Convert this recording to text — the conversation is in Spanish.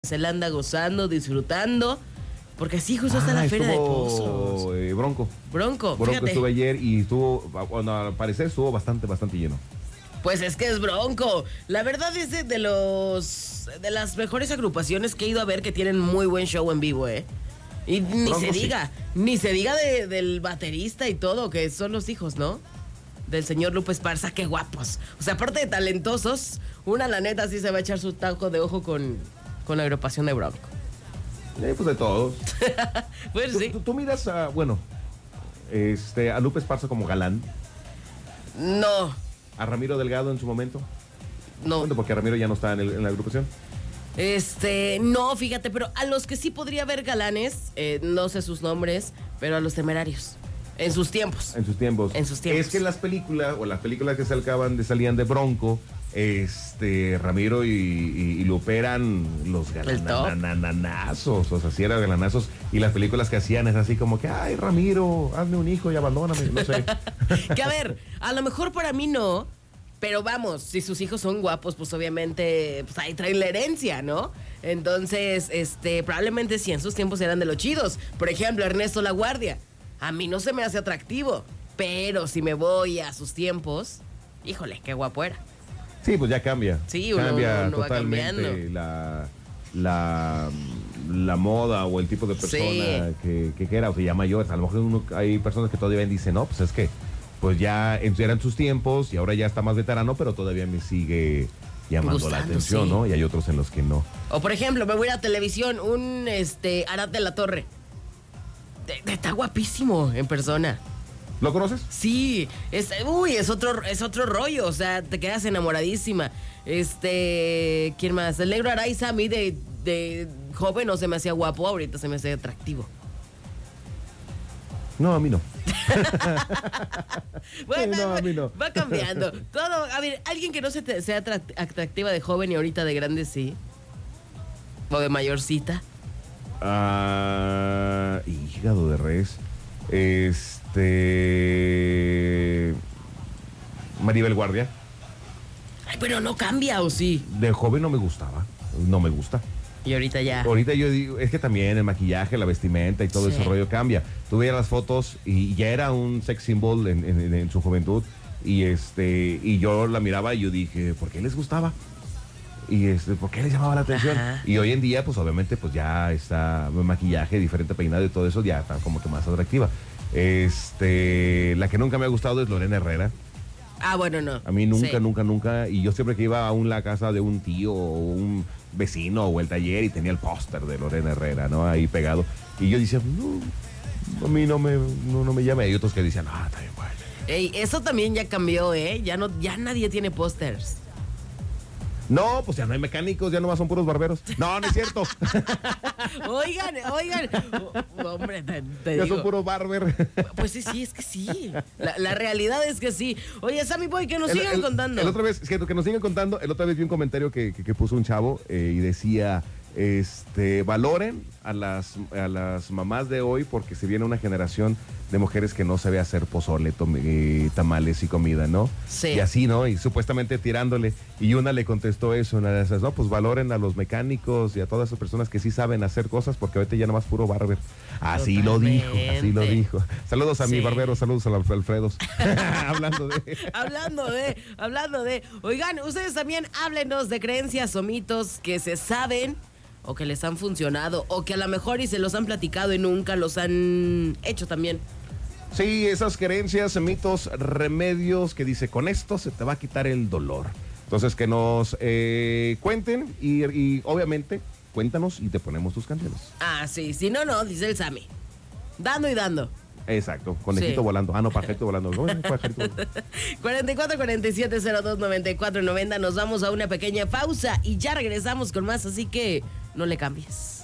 se la anda gozando, disfrutando, porque así justo está la Feria de Pozos. Bronco, fíjate. estuve ayer y bueno, al parecer estuvo bastante lleno. Pues es que es Bronco. La verdad es de las mejores agrupaciones que he ido a ver que tienen muy buen show en vivo, ¿eh? Y ni se diga del baterista y todo, que son los hijos, ¿no? Del señor Lupe Esparza, qué guapos. O sea, aparte de talentosos, la neta sí se va a echar su taco de ojo con la agrupación de Bronco. Pues de todos. Pues sí. ¿Tú miras a Lupe Esparza como galán? No. ¿A Ramiro Delgado en su momento? No. Bueno, porque Ramiro ya no está en la agrupación. No, fíjate, pero a los que sí podría haber galanes, no sé sus nombres, pero a los Temerarios. En sus tiempos. Es que en las películas que salían de Bronco, Ramiro y Lupe eran los galanazos. O sea, sí eran galanazos. Y las películas que hacían es así como que, ay, Ramiro, hazme un hijo y abandóname. No sé. Que a ver, a lo mejor para mí no. Pero vamos, si sus hijos son guapos, pues obviamente pues ahí traen la herencia, ¿no? Entonces, probablemente sí en sus tiempos eran de los chidos. Por ejemplo, Ernesto La Guardia. A mí no se me hace atractivo, pero si me voy a sus tiempos, híjole, qué guapo era. Sí, pues ya cambia. Sí, cambia uno totalmente la moda o el tipo de persona que era, o sea, ya mayores. A lo mejor hay personas que todavía dicen, no, pues es que pues ya eran sus tiempos y ahora ya está más veterano, pero todavía me sigue llamando la atención, ¿no? Y hay otros en los que no. O por ejemplo, me voy a la televisión, Arad de la Torre. Está guapísimo en persona. ¿Lo conoces? Sí, es otro rollo, o sea, te quedas enamoradísima. ¿Quién más? El Negro Araiza a mí de joven no se me hacía guapo, ahorita se me hace atractivo. No, a mí no. Bueno, no, a mí no. Va cambiando. Todo, a ver, alguien que no sea atractiva de joven y ahorita de grande sí. O de mayorcita. Hígado de res. Maribel Guardia. Ay, pero no cambia, ¿o sí? De joven no me gustaba. No me gusta. Y ahorita ya. Ahorita yo digo, es que también el maquillaje, la vestimenta y todo ese rollo cambia. Tú veías las fotos y ya era un sex symbol en su juventud. Y yo la miraba y yo dije, ¿por qué les gustaba? Y ¿por qué les llamaba la atención? Ajá. Y hoy en día, pues obviamente, pues ya está maquillaje, diferente peinado y todo eso, ya está como que más atractiva. La que nunca me ha gustado es Lorena Herrera. Ah, bueno, no. A mí nunca. Y yo siempre que iba a la casa de un tío o un vecino o el taller y tenía el póster de Lorena Herrera, ¿no? Ahí pegado. Y yo decía, no, a mí no me llama. Y otros que decían, está bien, bueno. Ey, eso también ya cambió, ¿eh? Ya nadie tiene pósters. No, pues ya no hay mecánicos, ya nomás son puros barberos. No es cierto. Oigan. Hombre, te ya digo. son puros barber. Pues sí, es que sí. La realidad es que sí. Oye, Sammy Boy, que nos sigan contando. La otra vez, que nos sigan contando, el otra vez vi un comentario que puso un chavo y decía, valoren a las mamás de hoy porque se viene una generación de mujeres que no sabe hacer pozole, tamales y comida, ¿no? Sí. Y así, ¿no? Y supuestamente tirándole. Y una le contestó eso, una de esas, no, pues valoren a los mecánicos y a todas esas personas que sí saben hacer cosas porque ahorita ya nomás puro barber. Así lo dijo. Saludos a mi barbero, saludos a los Alfredos. Hablando de. Oigan, ustedes también háblenos de creencias o mitos que se saben o que les han funcionado o que a lo mejor y se los han platicado y nunca los han hecho también. Sí, esas creencias, mitos, remedios que dice, con esto se te va a quitar el dolor. Entonces que nos cuenten y obviamente cuéntanos y te ponemos tus canciones. Ah, sí, si no, dice el Sammy. Dando y dando. Exacto, conejito volando. No, pajarito volando. No, pajarito volando. 44-47-02-94-90. Nos vamos a una pequeña pausa y ya regresamos con más, así que no le cambies.